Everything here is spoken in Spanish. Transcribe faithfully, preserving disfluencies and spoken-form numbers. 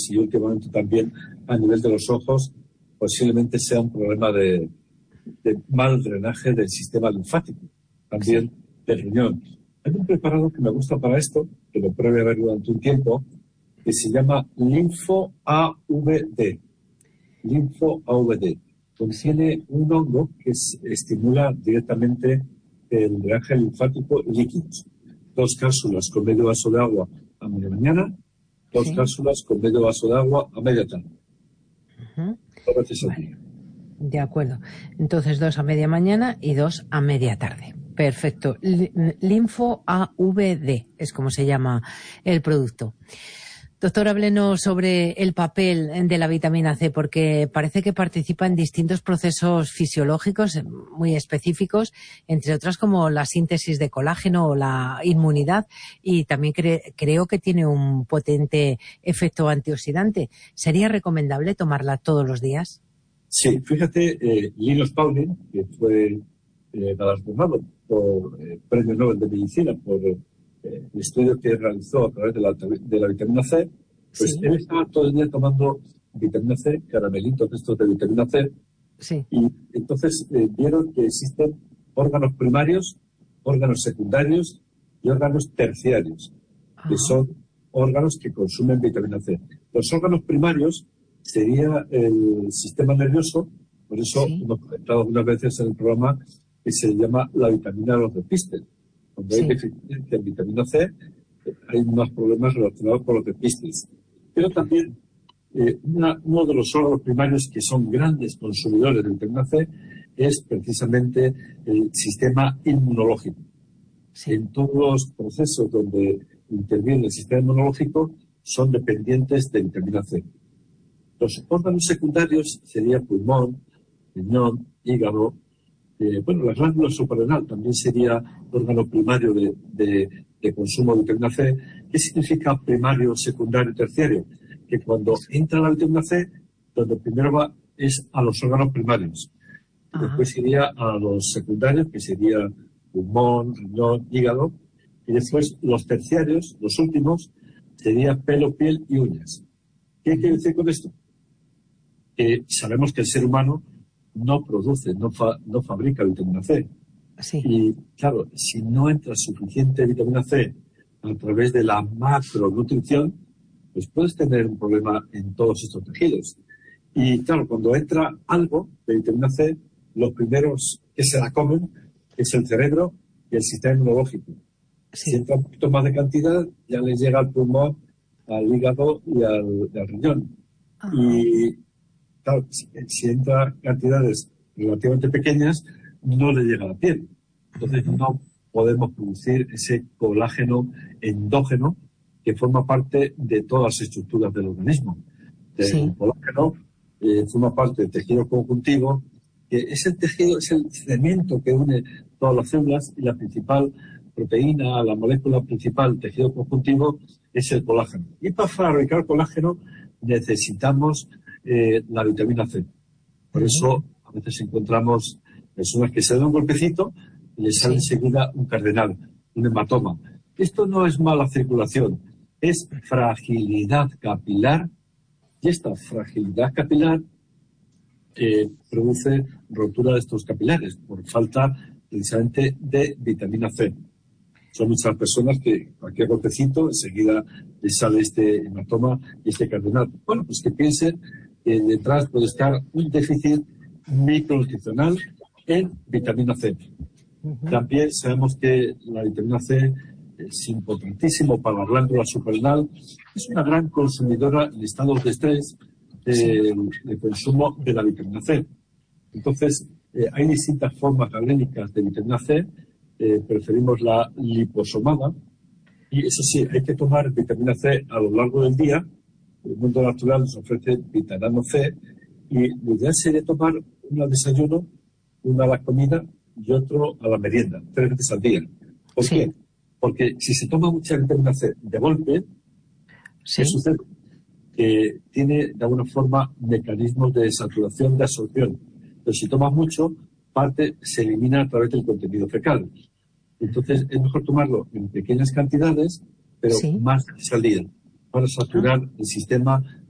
dientes y últimamente también a nivel de los ojos, posiblemente sea un problema de, de mal drenaje del sistema linfático, también sí. del riñón. Hay un preparado que me gusta para esto, que lo pruebe a ver durante un tiempo, que se llama Linfo A V D. Linfo A V D. Contiene un hongo que es, estimula directamente el drenaje linfático líquido. Dos cápsulas con medio vaso de agua a media mañana, dos sí. cápsulas con medio vaso de agua a media tarde. Uh-huh. Vale. De acuerdo. Entonces, dos a media mañana y dos a media tarde. Perfecto. Linfo A V D es como se llama el producto. Doctor, háblenos sobre el papel de la vitamina C, porque parece que participa en distintos procesos fisiológicos muy específicos, entre otras como la síntesis de colágeno o la inmunidad, y también cre- creo que tiene un potente efecto antioxidante. ¿Sería recomendable tomarla todos los días? Sí, fíjate, eh, Linus Pauling, que fue eh, galardonado por eh, Premio Nobel de Medicina por eh, el estudio que realizó a través de la, de la vitamina C, pues sí. él estaba todo el día tomando vitamina C, caramelitos estos de vitamina C, sí. y entonces eh, vieron que existen órganos primarios, órganos secundarios y órganos terciarios, Ajá. que son órganos que consumen vitamina C. Los órganos primarios sería el sistema nervioso, por eso sí. hemos comentado algunas veces en el programa que se llama la vitamina de los despistes. Cuando sí. hay deficiencia en vitamina C, hay más problemas relacionados con los despistes. Pero también eh, una, uno de los órganos primarios que son grandes consumidores de vitamina C es precisamente el sistema inmunológico. Sí. En todos los procesos donde interviene el sistema inmunológico son dependientes de vitamina C. Los órganos secundarios serían pulmón, riñón, hígado. Eh, bueno, la glándula suprarrenal también sería órgano primario de, de, de consumo de vitamina C. ¿Qué significa primario, secundario y terciario? Que cuando entra la vitamina C, donde primero va es a los órganos primarios. Ajá. Después iría a los secundarios, que sería pulmón, riñón, hígado. Y después sí. los terciarios, los últimos, sería pelo, piel y uñas. ¿Qué quiere decir con esto? Que sabemos que el ser humano no produce, no, fa, no fabrica vitamina C. Sí. Y claro, si no entra suficiente vitamina C a través de la macronutrición, pues puedes tener un problema en todos estos tejidos. Y claro, cuando entra algo de vitamina C, los primeros que se la comen es el cerebro y el sistema inmunológico. Sí. Si entra un poquito más de cantidad, ya les llega al pulmón, al hígado y al, y al riñón. Ajá. Y claro, si, si entra cantidades relativamente pequeñas, no le llega a la piel. Entonces uh-huh. no podemos producir ese colágeno endógeno que forma parte de todas las estructuras del organismo. El sí. colágeno eh, forma parte del tejido conjuntivo, que es el tejido, es el cemento que une todas las células, y la principal proteína, la molécula principal del tejido conjuntivo es el colágeno. Y para fabricar colágeno necesitamos Eh, la vitamina C. Por uh-huh. eso a veces encontramos personas que se dan un golpecito y les sale sí. enseguida un cardenal, un hematoma. Esto no es mala circulación, es fragilidad capilar, y esta fragilidad capilar eh, produce rotura de estos capilares por falta precisamente de vitamina C. Son muchas personas que cualquier golpecito enseguida les sale este hematoma y este cardenal. Bueno, pues que piensen que detrás puede estar un déficit micronutricional en vitamina C. Uh-huh. También sabemos que la vitamina C es importantísimo para la glándula suprarrenal. Es una gran consumidora en estados de estrés de, sí. de consumo de la vitamina C. Entonces, eh, hay distintas formas galénicas de vitamina C. Eh, preferimos la liposomada. Y eso sí, hay que tomar vitamina C a lo largo del día. El mundo natural nos ofrece vitamina C, y lo ideal sería tomar uno al desayuno, uno a la comida y otro a la merienda, tres veces al día. ¿Por sí. qué? Porque si se toma mucha vitamina C de golpe, sí. ¿qué sucede? Que tiene de alguna forma mecanismos de saturación, de absorción. Pero si tomas mucho, parte se elimina a través del contenido fecal. Entonces es mejor tomarlo en pequeñas cantidades, pero sí. más veces al día, para saturar ah. el sistema